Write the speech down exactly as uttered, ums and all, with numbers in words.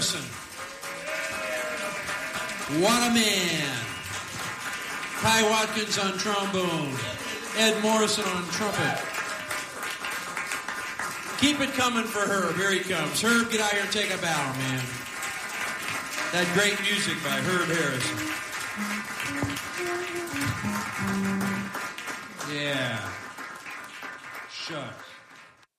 Harrison. What a man. Ty Watkins on trombone. Ed Morrison on trumpet. Keep it coming for Herb. Here he comes. Herb, get out here and take a bow, man. That great music by Herb Harrison. Yeah. Shucks.